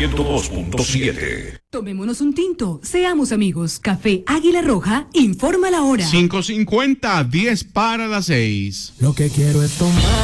102.7. Tomémonos un tinto, seamos amigos. Café Águila Roja informa la hora. 5:50, 10 para las 6. Lo que quiero es tomar.